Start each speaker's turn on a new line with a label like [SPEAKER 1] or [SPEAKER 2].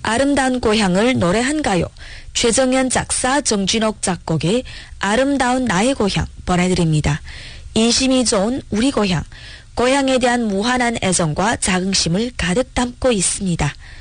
[SPEAKER 1] 아름다운 고향을 노래한 가요. 최정현 작사, 정진옥 작곡의 아름다운 나의 고향 보내드립니다. 인심이 좋은 우리 고향. 고향에 대한 무한한 애정과 자긍심을 가득 담고 있습니다.